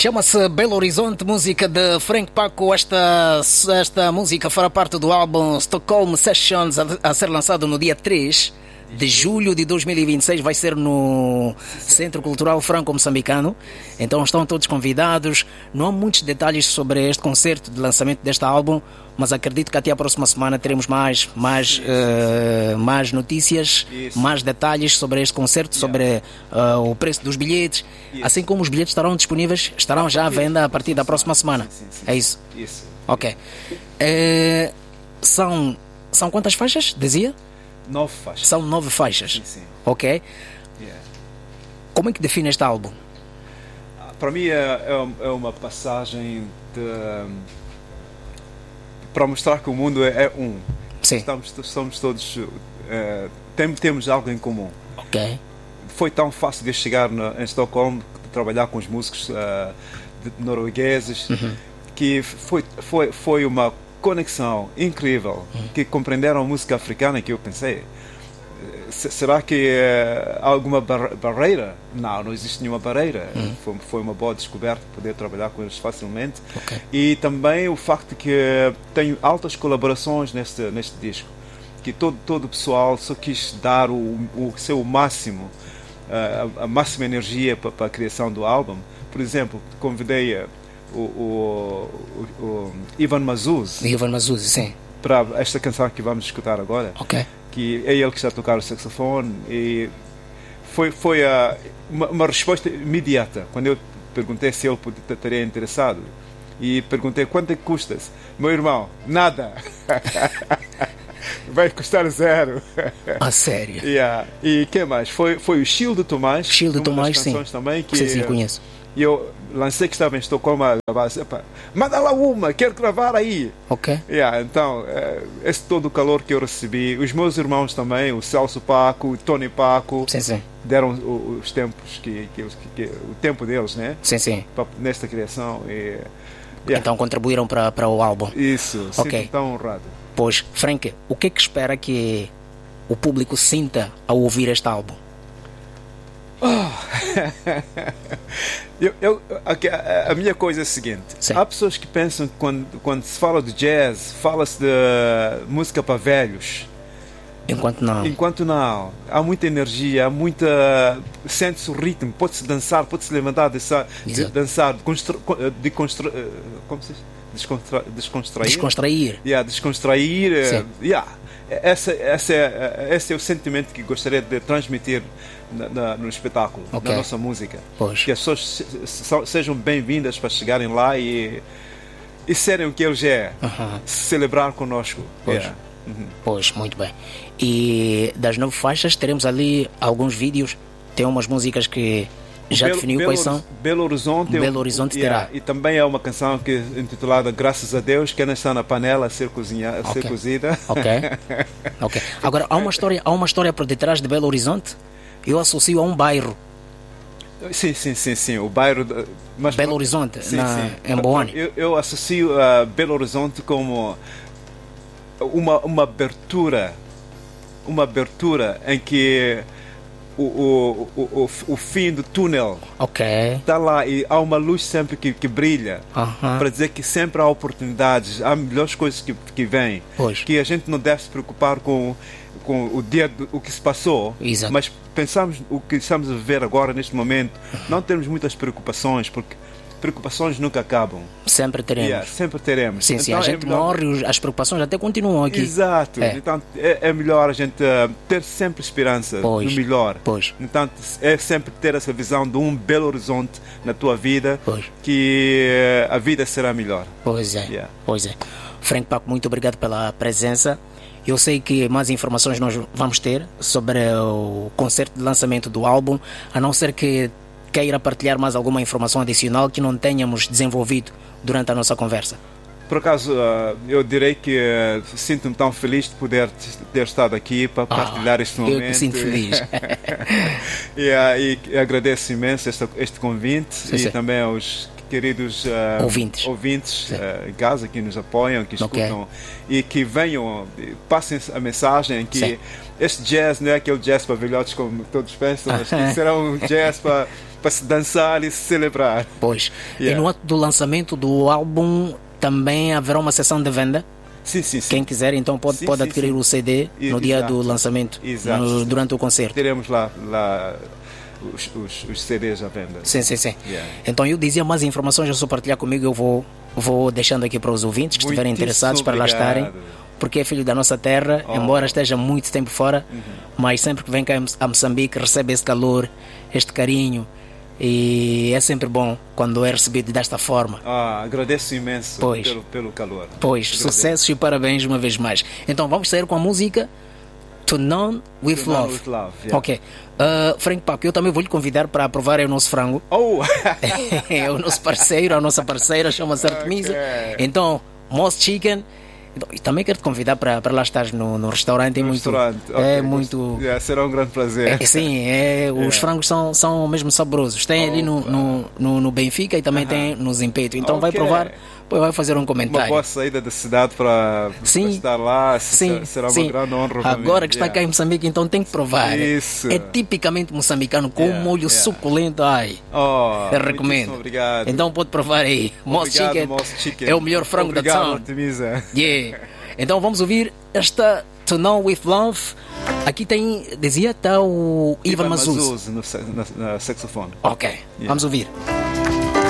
Chama-se Belo Horizonte, música de Frank Paco. Esta música fará parte do álbum Stockholm Sessions, a ser lançado no dia 3 de julho de 2026. Vai ser no Centro Cultural Franco-Moçambicano. Então estão todos convidados. Não há muitos detalhes sobre este concerto de lançamento deste álbum, mas acredito que até a próxima semana teremos mais notícias, mais detalhes sobre este concerto, sobre o preço dos bilhetes, assim como os bilhetes estarão disponíveis, estarão já à venda a partir da próxima semana. Sim. É isso? Isso. Ok. São quantas faixas, dizia? 9 faixas. São 9 faixas. Sim. Ok. Como é que define este álbum? Para mim é uma passagem para mostrar que o mundo é um. Sim. Somos todos... temos algo em comum. Ok. Foi tão fácil de chegar em Estocolmo, de trabalhar com os músicos noruegueses, que foi uma conexão incrível, que compreenderam a música africana, que eu pensei, será que há alguma barreira? Não existe nenhuma barreira. Foi uma boa descoberta poder trabalhar com eles facilmente. Okay. E também o facto que tenho altas colaborações neste disco, que todo o pessoal só quis dar o seu máximo, a máxima energia para a criação do álbum. Por exemplo, convidei o Ivan Mazuz. Ivan Mazuz, sim. Para esta canção que vamos escutar agora. Ok. Que é ele que está a tocar o saxofone, e foi uma resposta imediata quando eu perguntei se ele estaria interessado, e perguntei quanto é que custas. Meu irmão, nada. Vai custar 0. A sério? E que mais? Foi o Childo Tomás. Childo Tomás, sim. Também, que sim, conheço. E eu lancei que estava em Estocolmo a gravar. Manda lá uma, quero gravar aí. Ok. Então, esse todo o calor que eu recebi, os meus irmãos também, o Celso Paco, o Tony Paco, sim. deram os tempos, o tempo deles, né? Sim. Nesta criação. Então contribuíram para o álbum. Isso, ok. Sinto tão honrado. Pois, Frank, o que é que espera que o público sinta ao ouvir este álbum? A minha coisa é a seguinte. Sim. Há pessoas que pensam que quando se fala de jazz, fala-se de música para velhos. Enquanto não. Há muita energia, sente-se o ritmo, pode-se dançar, pode-se levantar, dançar, descontrair. Descontrair. Esse é o sentimento que gostaria de transmitir no espetáculo, na nossa música. Pois. Que as pessoas sejam bem-vindas para chegarem lá e serem o que eles é, celebrar conosco. Pois, muito bem. E das 9 faixas teremos ali alguns vídeos, tem umas músicas que já definiu quais são. Belo Horizonte terá. E também é uma canção intitulada Graças a Deus, que ainda está na panela a ser cozida. Ok. Agora, há uma história por detrás de Belo Horizonte? Eu associo a um bairro. Sim. O bairro... Belo Horizonte, em Boane. Eu associo a Belo Horizonte como uma abertura em que o fim do túnel está lá, e há uma luz sempre que brilha, para dizer que sempre há oportunidades, há melhores coisas que vêm, que a gente não deve se preocupar com o dia o que se passou. Exato. Mas pensamos o que estamos a viver agora, neste momento. Não temos muitas preocupações, porque preocupações nunca acabam. Sempre teremos. Sempre teremos. Sim, então, a gente morre, as preocupações até continuam aqui. Exato. Então é melhor a gente ter sempre esperança no melhor. Então é sempre ter essa visão de um Belo Horizonte na tua vida, que a vida será melhor. Pois é. Frank Paco, muito obrigado pela presença. Eu sei que mais informações nós vamos ter sobre o concerto de lançamento do álbum, a não ser que queira partilhar mais alguma informação adicional que não tenhamos desenvolvido durante a nossa conversa. Por acaso, eu direi que sinto-me tão feliz de poder ter estado aqui para partilhar este momento. Eu me sinto feliz. E agradeço imenso este convite, e também aos queridos ouvintes em casa que nos apoiam, que escutam, e que venham, passem a mensagem que este jazz não é aquele jazz para velhotes como todos pensam, mas que será um jazz para para se dançar e se celebrar. Pois. Yeah. E no ato do lançamento do álbum também haverá uma sessão de venda? Sim, sim, sim. Quem quiser, então pode Sim, adquirir sim. o CD no dia do lançamento, durante o concerto. Teremos lá os CDs à venda. Sim. Yeah. Então eu dizia mais informações, eu só partilhar comigo, eu vou deixando aqui para os ouvintes que estiverem interessados para lá estarem, porque é filho da nossa terra, embora esteja muito tempo fora, mas sempre que vem cá a Moçambique recebe esse calor, este carinho, e é sempre bom quando é recebido desta forma. Agradeço imenso pelo calor. Pois, agradeço. Sucesso e parabéns uma vez mais. Então vamos sair com a música To None With Love. Yeah. Ok. Frank Paco, eu também vou lhe convidar para provar o nosso frango. É o nosso parceiro, a nossa parceira, chama-se Artemisa. Então, Moss Chicken. E também quero te convidar para lá estar no restaurante. Muito. Será um grande prazer. Os frangos são mesmo saborosos. Tem ali no Benfica e também tem no Zimpeto. Então vai provar, depois vai fazer um comentário. Uma boa saída da cidade para estar lá. Será uma grande honra. Agora que está cá em Moçambique, então tem que provar. Isso. É tipicamente moçambicano, com um molho suculento. Eu recomendo. Obrigado. Então pode provar aí. Moss Chicken é o melhor frango da town. Então vamos ouvir esta To Know With Love. Aqui está o Ivan Mazuz no saxofone. Ok, vamos ouvir.